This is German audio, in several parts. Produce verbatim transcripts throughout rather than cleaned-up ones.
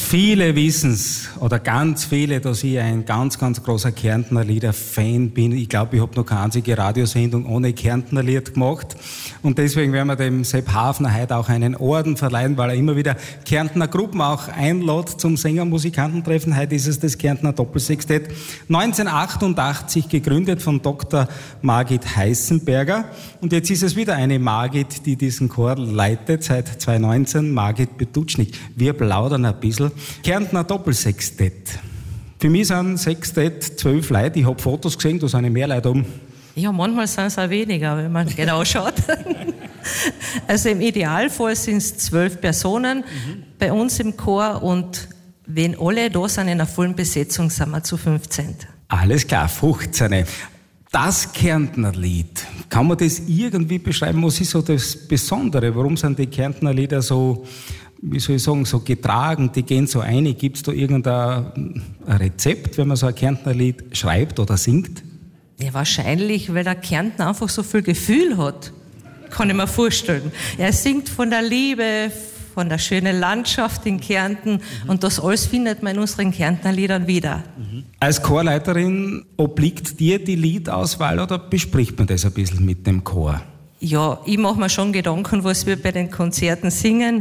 Viele wissen's oder ganz viele, dass ich ein ganz, ganz großer Kärntner Lieder-Fan bin. Ich glaube, ich habe noch keine einzige Radiosendung ohne Kärntner Lied gemacht. Und deswegen werden wir dem Sepp Hafner heute auch einen Orden verleihen, weil er immer wieder Kärntner Gruppen auch einlädt zum Sänger-Musikantentreffen. Heute ist es das Kärntner Doppelsextett. neunzehnhundertachtundachtzig gegründet von Doktor Margit Heißenberger. Und jetzt ist es wieder eine Margit, die diesen Chor leitet, seit zweitausendneunzehn, Margit Betutschnik. Wir plaudern ein bisschen. Kärntner Doppelsextett. Für mich sind Sextett zwölf Leute. Ich habe Fotos gesehen, da sind mehr Leute oben. Ja, manchmal sind es auch weniger, wenn man genau schaut. Also im Idealfall sind es zwölf Personen mhm. bei uns im Chor und wenn alle da sind in einer vollen Besetzung, sind wir zu fünfzehn. Alles klar, fünfzehn. Das Kärntner Lied, kann man das irgendwie beschreiben? Was ist so das Besondere? Warum sind die Kärntner Lieder so, wie soll ich sagen, so getragen, die gehen so ein? Gibt es da irgendein Rezept, wenn man so ein Kärntner Lied schreibt oder singt? Ja, wahrscheinlich, weil der Kärntner einfach so viel Gefühl hat, kann ich mir vorstellen. Er singt von der Liebe, von der schönen Landschaft in Kärnten mhm. und das alles findet man in unseren Kärntner Liedern wieder. Mhm. Als Chorleiterin, obliegt dir die Liedauswahl oder bespricht man das ein bisschen mit dem Chor? Ja, ich mache mir schon Gedanken, was wir bei den Konzerten singen. Mhm.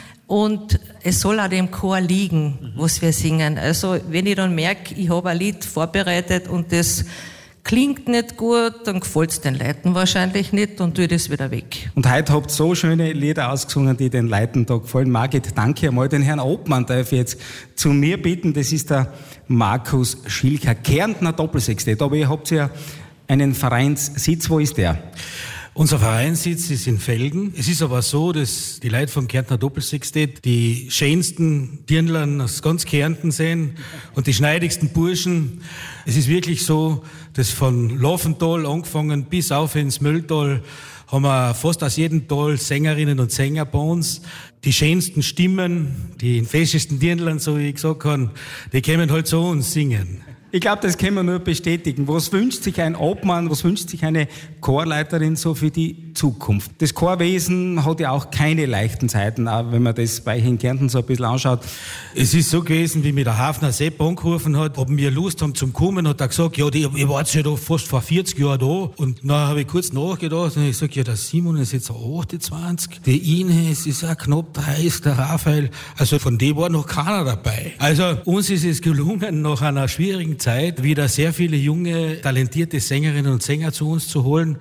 Und es soll auch dem Chor liegen, mhm. was wir singen. Also wenn ich dann merke, ich habe ein Lied vorbereitet und das klingt nicht gut, dann gefällt es den Leuten wahrscheinlich nicht und tue das wieder weg. Und heute habt ihr so schöne Lieder ausgesungen, die den Leuten da gefallen. Margit, danke einmal. Den Herrn Obmann darf ich jetzt zu mir bitten. Das ist der Markus Schilker, Kärntner Doppelsextett. Aber ihr habt ja einen Vereinssitz. Wo ist der? Unser Vereinssitz ist in Velgen. Es ist aber so, dass die Leute vom Kärntner Doppelsextett die schönsten Dirndlern aus ganz Kärnten sehen und die schneidigsten Burschen. Es ist wirklich so, dass von Laufental angefangen bis auf ins Mölltal haben wir fast aus jedem Tal Sängerinnen und Sänger bei uns. Die schönsten Stimmen, die feschesten Dirndlern, so wie ich gesagt habe, die kommen halt zu uns singen. Ich glaube, das können wir nur bestätigen. Was wünscht sich ein Obmann, was wünscht sich eine Chorleiterin so für die Zukunft? Das Chorwesen hat ja auch keine leichten Zeiten, auch wenn man das bei in Kärnten so ein bisschen anschaut. Es ist so gewesen, wie mir der Hafner Sepp angerufen hat, ob wir Lust haben zum Kommen, hat er gesagt, ja, die, ich war ja da fast vor vierzig Jahren da. Und dann habe ich kurz nachgedacht und ich gesagt, ja, der Simon ist jetzt achtundzwanzig, die Ines ist auch knapp dreißig, der Raphael, also von dem war noch keiner dabei. Also uns ist es gelungen, nach einer schwierigen Zeit wieder sehr viele junge, talentierte Sängerinnen und Sänger zu uns zu holen.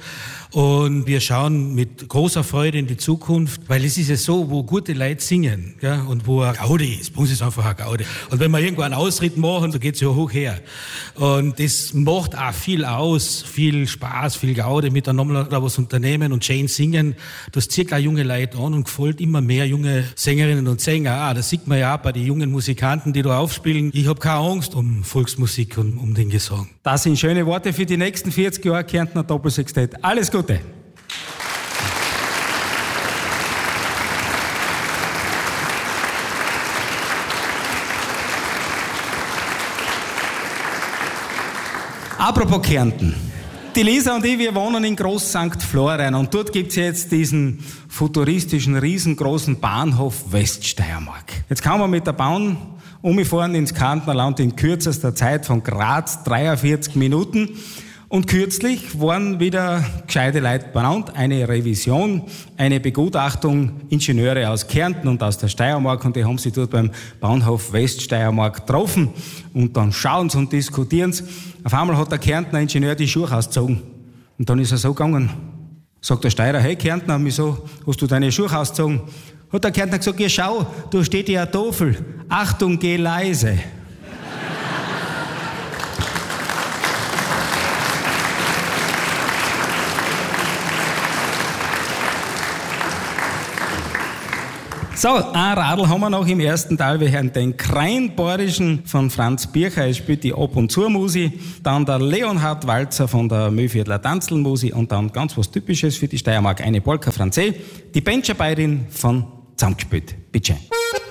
Und wir schauen mit großer Freude in die Zukunft, weil es ist ja so, wo gute Leute singen, ja, und wo ein Gaudi ist. Bei uns ist einfach ein Gaudi. Und wenn wir irgendwo einen Ausritt machen, so geht's ja hoch her. Und das macht auch viel aus, viel Spaß, viel Gaudi, miteinander da was unternehmen und schön singen. Das zieht auch junge Leute an und gefällt immer mehr junge Sängerinnen und Sänger. Ah, das sieht man ja auch bei den jungen Musikanten, die da aufspielen. Ich habe keine Angst um Volksmusik und um den Gesang. Das sind schöne Worte für die nächsten vierzig Jahre Kärntner Doppelsextett. Alles Gute. Apropos Kärnten. Die Lisa und ich, wir wohnen in Groß Sankt Florian und dort gibt's jetzt diesen futuristischen, riesengroßen Bahnhof Weststeiermark. Jetzt kann man mit der Bahn umfahren ins Kärntner Land in kürzester Zeit von Graz, dreiundvierzig Minuten. Und kürzlich waren wieder gescheite Leute benannt, eine Revision, eine Begutachtung, Ingenieure aus Kärnten und aus der Steiermark, und die haben sich dort beim Bahnhof Weststeiermark getroffen und dann schauen sie und diskutieren sie. Auf einmal hat der Kärntner Ingenieur die Schuhe ausgezogen und dann ist er so gegangen. Sagt der Steirer, hey Kärntner, wieso hast du deine Schuhe ausgezogen? Hat der Kärntner gesagt, ja schau, da steht ja eine Tafel, Achtung, geh leise. So, ein Radl haben wir noch im ersten Teil. Wir hören den Kreinborischen von Franz Bircher, er spielt die Ab- und Zu-Musi. Dann der Leonhard Walzer von der Mühlviertler Tanzelmusi und dann ganz was Typisches für die Steiermark, eine Polka Francais, die Bencherbayerin von Zusammengespielt. Bitte.